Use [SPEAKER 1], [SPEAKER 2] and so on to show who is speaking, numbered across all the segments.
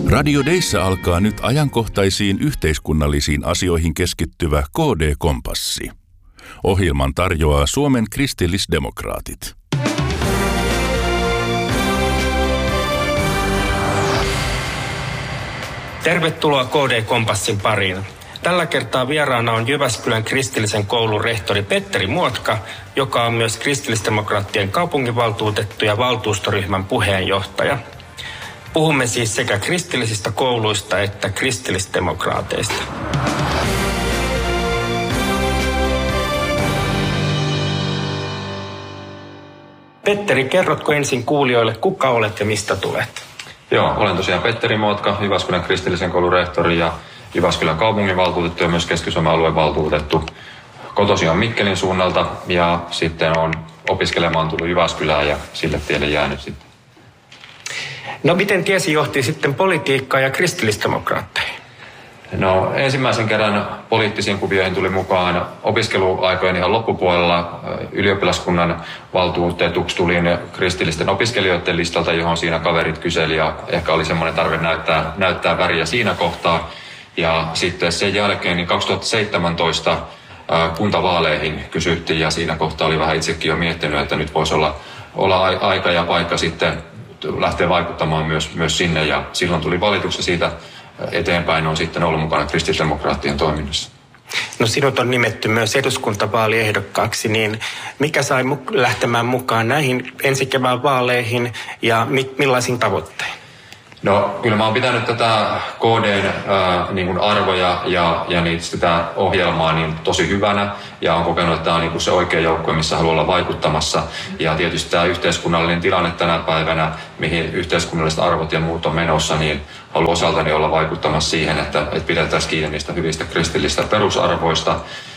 [SPEAKER 1] Radio Deissä alkaa nyt ajankohtaisiin yhteiskunnallisiin asioihin keskittyvä KD-kompassi. Ohjelman tarjoaa Suomen kristillisdemokraatit.
[SPEAKER 2] Tervetuloa KD-kompassin pariin. Tällä kertaa vieraana on Jyväskylän kristillisen koulun rehtori Petteri Muotka, joka on myös kristillisdemokraattien kaupunginvaltuutettu ja valtuustoryhmän puheenjohtaja. Puhumme siis sekä kristillisistä kouluista että kristillisdemokraateista. Petteri, kerrotko ensin kuulijoille, kuka olet ja mistä tulet?
[SPEAKER 3] Joo, olen tosiaan Petteri Muotka, Jyväskylän kristillisen koulun rehtori ja Jyväskylän kaupunginvaltuutettu ja myös Keski-Suomen aluevaltuutettu. Kotoisin on Mikkelin suunnalta ja sitten on opiskelemaan tullut Jyväskylään ja sille tielle jäänyt sitten.
[SPEAKER 2] No miten tiesi johti sitten politiikkaa ja kristillisdemokraatteihin?
[SPEAKER 3] No ensimmäisen kerran poliittisiin kuvioihin tuli mukaan opiskeluaikojen ihan loppupuolella. Ylioppilaskunnan valtuutetuksi tulin kristillisten opiskelijoiden listalta, johon siinä kaverit kyseli ja ehkä oli semmoinen tarve näyttää väriä siinä kohtaa. Ja sitten sen jälkeen niin 2017 kuntavaaleihin kysyttiin ja siinä kohtaa oli vähän itsekin jo miettinyt, että nyt voisi olla aika ja paikka sitten lähteä vaikuttamaan myös sinne ja silloin tuli valituksi siitä eteenpäin on sitten ollut mukana kristillisdemokraattien toiminnassa.
[SPEAKER 2] No sinut on nimetty myös eduskuntavaaliehdokkaaksi, niin mikä sai lähtemään mukaan näihin ensi kevään vaaleihin ja millaisiin tavoittein?
[SPEAKER 3] No kyllä mä oon pitänyt tätä KD:n niin arvoja ja sitä ohjelmaa niin tosi hyvänä ja on kokenut, että tämä on niin se oikea joukkue, missä haluaa olla vaikuttamassa. Ja tietysti tämä yhteiskunnallinen tilanne tänä päivänä, mihin yhteiskunnalliset arvot ja muut on menossa, niin haluan osaltani olla vaikuttamassa siihen, että pidetään kiinni niistä hyvistä kristillistä perusarvoista.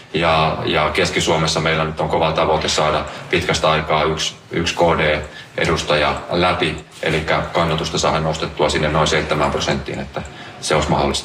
[SPEAKER 3] Ja Keski-Suomessa meillä nyt on kova tavoite saada pitkästä aikaa yksi KD-edustaja läpi, eli kannatusta saada nostettua sinne noin 7%, että se olisi mahdollista.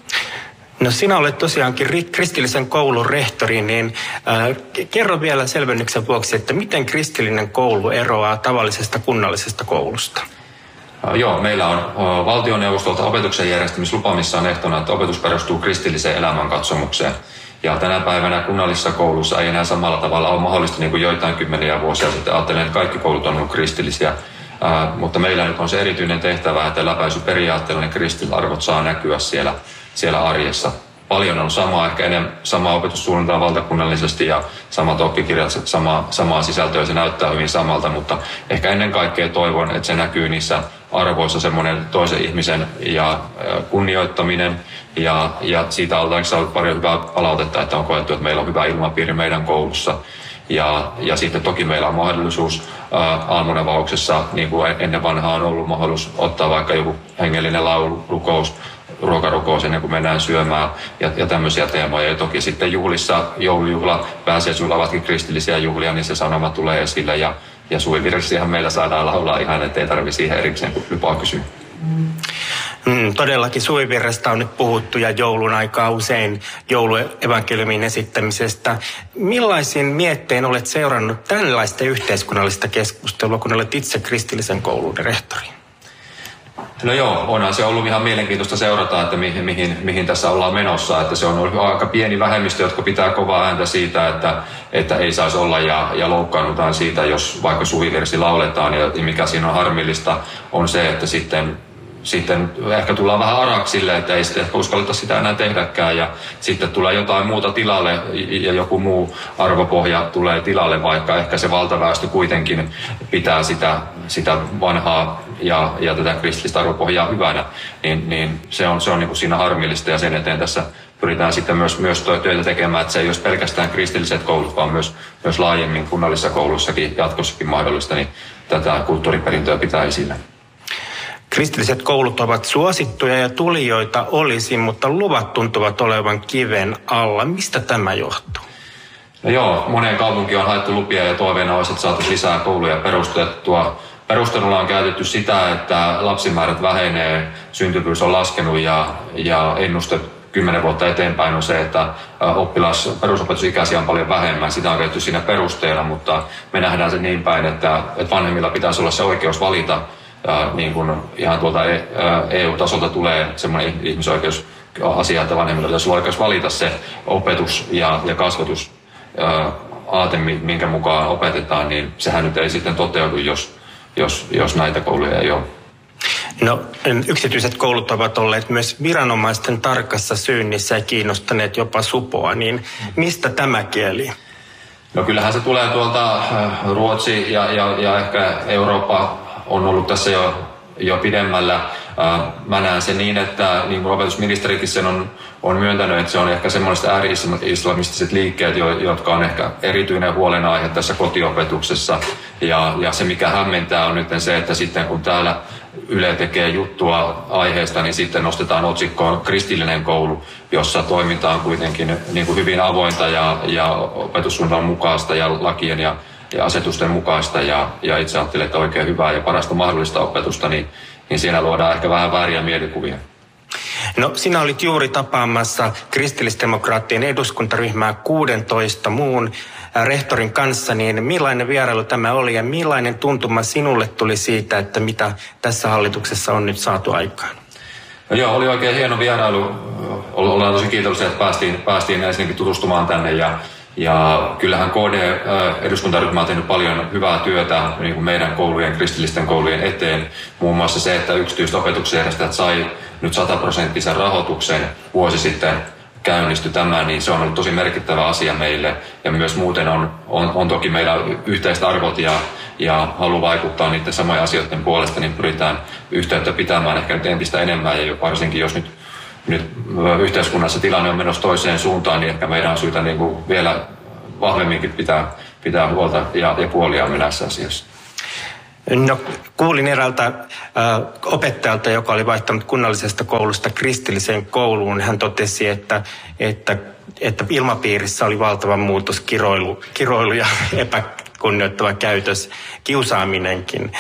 [SPEAKER 2] No sinä olet tosiaankin kristillisen koulun rehtori, niin kerro vielä selvennyksen vuoksi, että miten kristillinen koulu eroaa tavallisesta kunnallisesta koulusta?
[SPEAKER 3] Joo, meillä on valtioneuvostolta opetuksen järjestämislupa, missä on ehtona, että opetus perustuu kristilliseen elämänkatsomukseen. Ja tänä päivänä kunnallisessa koulussa ei enää samalla tavalla ole mahdollista niin kuin joitain kymmeniä vuosia sitten. Ajattelen, että kaikki koulut on ollut kristillisiä, mutta meillä nyt on se erityinen tehtävä, että läpäisyperiaatteella ne kristillisarvot saa näkyä siellä arjessa. Paljon on samaa, ehkä enemmän samaa opetussuunnitelmaa valtakunnallisesti ja samat oppikirjat, samaa sisältöä, se näyttää hyvin samalta, mutta ehkä ennen kaikkea toivon, että se näkyy niissä arvoissa semmoinen toisen ihmisen ja kunnioittaminen ja siitä on saanut paljon hyvää palautetta, että on koettu, että meillä on hyvä ilmapiiri meidän koulussa. Ja sitten toki meillä on mahdollisuus aamunavauksessa, niin kuin ennen vanhaa on ollut mahdollisuus ottaa vaikka joku hengellinen laulurukous, ruokarukous ennen kuin mennään syömään ja tämmöisiä teemoja. Ja toki sitten juhlissa, joulujuhla, pääsiäisjuhla ovatkin kristillisiä juhlia, niin se sanoma tulee esille. Ja suvivirsihän meillä saadaan laulaa ihan, ettei tarvitse siihen erikseen lupaa kysyä.
[SPEAKER 2] Todellakin suvivirrestä on nyt puhuttu ja joulun aikaa usein jouluevankeliumin esittämisestä. Millaisin miettein olet seurannut tällaista yhteiskunnallista keskustelua, kun olet itse kristillisen koulun rehtori?
[SPEAKER 3] No joo, onhan se ollut ihan mielenkiintoista seurata, että mihin tässä ollaan menossa. Että se on ollut aika pieni vähemmistö, jotka pitää kovaa ääntä siitä, että ei saisi olla ja loukkaannutaan siitä, jos vaikka suvivirsi lauletaan. Ja mikä siinä on harmillista on se, että sitten ehkä tullaan vähän araksi sille, että ei sitten ehkä uskalleta sitä enää tehdäkään ja sitten tulee jotain muuta tilalle ja joku muu arvopohja tulee tilalle, vaikka ehkä se valtaväestö kuitenkin pitää sitä vanhaa ja tätä kristillistä arvopohjaa hyvänä, niin se on niin kuin siinä harmillista ja sen eteen tässä pyritään sitten myös työtä tekemään, että se ei olisi pelkästään kristilliset koulut, vaan myös laajemmin kunnallisissa koulussakin jatkossakin mahdollista, niin tätä kulttuuriperintöä pitää esillä.
[SPEAKER 2] Kristilliset koulut ovat suosittuja ja tulijoita olisi, mutta luvat tuntuvat olevan kiven alla. Mistä tämä johtuu?
[SPEAKER 3] No joo, moneen kaupunkiin on haettu lupia ja toiveena olisi, että saataisiin lisää kouluja perustettua. Perustelulla on käytetty sitä, että lapsimäärät vähenee, syntyvyys on laskenut ja ennuste 10 vuotta eteenpäin on se, että perusopetusikäisiä on paljon vähemmän. Sitä on käytetty siinä perusteena, mutta me nähdään se niin päin, että vanhemmilla pitäisi olla se oikeus valita niin kuin ihan tuolta EU-tasolta tulee semmoinen ihmisoikeusasia, että vanhemmilla pitäisi olla oikeus valita se opetus ja kasvatus aate, minkä mukaan opetetaan, niin sehän nyt ei sitten toteudu, jos näitä kouluja ei ole.
[SPEAKER 2] No, yksityiset koulut ovat olleet myös viranomaisten tarkassa syynnissä ja kiinnostaneet jopa supoa, niin mistä tämä kieli?
[SPEAKER 3] No kyllähän se tulee tuolta Ruotsi ja ehkä Eurooppa on ollut tässä jo pidemmällä. Mä näen sen niin, että niin kuin opetusministerikin sen on myöntänyt, että se on ehkä semmoiset ääri-islamistiset liikkeet, jotka on ehkä erityinen huolenaihe tässä kotiopetuksessa. Ja se, mikä hämmentää, on nyt se, että sitten kun täällä Yle tekee juttua aiheesta, niin sitten nostetaan otsikkoon kristillinen koulu, jossa toiminta on kuitenkin niin kuin hyvin avointa ja opetussuunnitelman mukaista ja lakien ja asetusten mukaista. Ja itse ajattelen, että oikein hyvää ja parasta mahdollista opetusta, niin siinä luodaan ehkä vähän vääriä mielikuvia.
[SPEAKER 2] No, sinä olit juuri tapaamassa kristillisdemokraattien eduskuntaryhmää 16 muun rehtorin kanssa, niin millainen vierailu tämä oli ja millainen tuntuma sinulle tuli siitä, että mitä tässä hallituksessa on nyt saatu aikaan?
[SPEAKER 3] No joo, oli oikein hieno vierailu. Ollaan tosi kiitollisia, että päästiin ensinnäkin tutustumaan tänne ja kyllähän KD-eduskuntaryhmä on tehnyt paljon hyvää työtä niin kuin meidän koulujen, kristillisten koulujen eteen. Muun muassa se, että yksityiset opetuksen järjestäjät sai nyt 100% rahoituksen vuosi sitten käynnistyi tämä, niin se on ollut tosi merkittävä asia meille. Ja myös muuten on toki meillä yhteiset arvot ja halu vaikuttaa niiden samojen asioiden puolesta, niin pyritään yhteyttä pitämään ehkä nyt entistä enemmän. Ja varsinkin jos nyt yhteiskunnassa tilanne on menossa toiseen suuntaan, niin ehkä meidän on syytä niin kuin vielä vahvemminkin pitää huolta ja puoliaamme näissä asioissa.
[SPEAKER 2] No, kuulin eräältä opettajalta, joka oli vaihtanut kunnallisesta koulusta kristilliseen kouluun. Hän totesi, että ilmapiirissä oli valtava muutos, kiroilu ja epäkunnioittava käytös, kiusaaminenkin.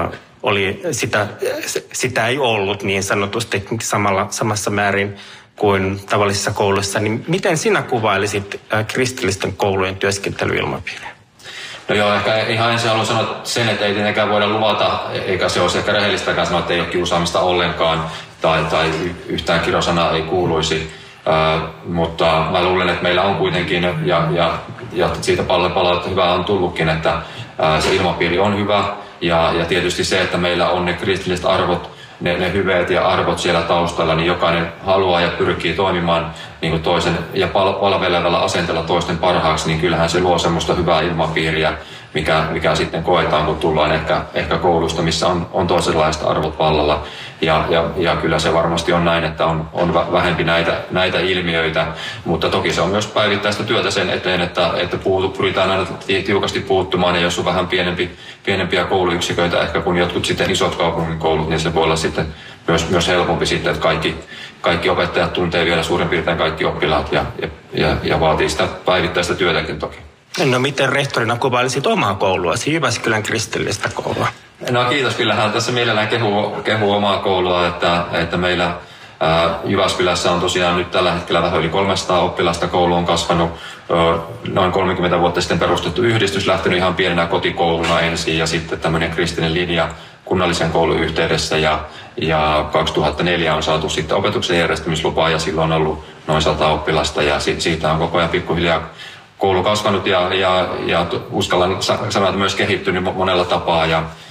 [SPEAKER 2] Sitä ei ollut niin sanotusti samassa määrin kuin tavallisissa kouluissa. Niin miten sinä kuvailisit kristillisten koulujen työskentelyilmapiiriä?
[SPEAKER 3] No joo, ehkä ihan ensin haluan sanoa sen, että ei tietenkään voida luvata, eikä se olisi ehkä rehellistäkään sanoa, että ei ole kiusaamista ollenkaan tai yhtään kirosanaa ei kuuluisi. Mutta mä luulen, että meillä on kuitenkin, ja siitä paljon palautetta hyvää on tullutkin, että se ilmapiiri on hyvä. Ja tietysti se, että meillä on ne kristilliset arvot, ne hyveet ja arvot siellä taustalla, niin jokainen haluaa ja pyrkii toimimaan niin kuin toisen ja palvelevalla asenteella toisten parhaaksi, niin kyllähän se luo semmoista hyvää ilmapiiriä, mikä sitten koetaan, kun tullaan ehkä koulusta, missä on toisenlaiset arvot vallalla. Ja kyllä se varmasti on näin, että on vähempi näitä ilmiöitä, mutta toki se on myös päivittäistä työtä sen eteen, että pyritään aina tiukasti puuttumaan, ja jos on vähän pienempiä kouluyksiköitä ehkä kuin jotkut sitten isot kaupungin koulut, niin se voi olla sitten myös helpompi sitten, että kaikki opettajat tuntee vielä suurin piirtein kaikki oppilaat ja vaatii sitä päivittäistä työtäkin toki.
[SPEAKER 2] No miten rehtorina kuvailisit omaa kouluasi, Jyväskylän kristillistä koulua?
[SPEAKER 3] No kiitos, kyllähän tässä mielellään kehuu omaa koulua, että meillä Jyväskylässä on tosiaan nyt tällä hetkellä vähän yli 300 oppilasta. Koulu on kasvanut noin 30 vuotta sitten perustettu yhdistys, lähtenyt ihan pienenä kotikouluna ensin ja sitten tämmöinen kristillinen linja kunnallisen koulun yhteydessä ja 2004 on saatu sitten opetuksen järjestämislupa ja silloin on ollut noin 100 oppilasta ja siitä on koko ajan pikkuhiljaa koulu kasvanut ja uskallan sanoa, että myös kehittynyt monella tapaa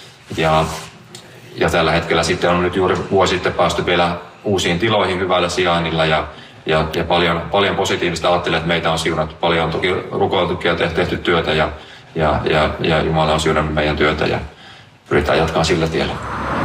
[SPEAKER 3] ja tällä hetkellä sitten on nyt juuri vuosi sitten päästy vielä uusiin tiloihin hyvällä sijainnilla ja paljon positiivista. Ajattelen, että meitä on siunattu paljon, toki rukoiltukin ja tehty työtä ja Jumala on siunannut meidän työtä ja pyritään jatkamaan sillä tiellä.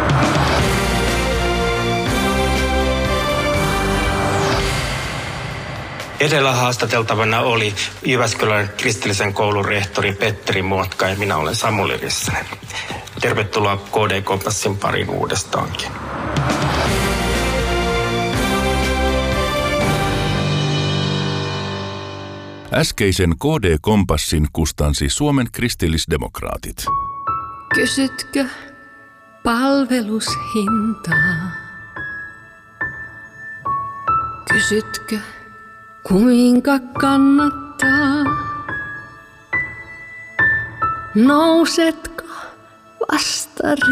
[SPEAKER 2] Edellä haastateltavana oli Jyväskylän kristillisen koulun rehtori Petteri Muotka ja minä olen Samuli Rissanen. Tervetuloa KD-kompassin pariin uudestaankin.
[SPEAKER 1] Äskeisen KD-kompassin kustansi Suomen kristillisdemokraatit.
[SPEAKER 4] Kysytkö palvelushintaa? Kysytkö, kuinka kannattaa? Nousetko vasta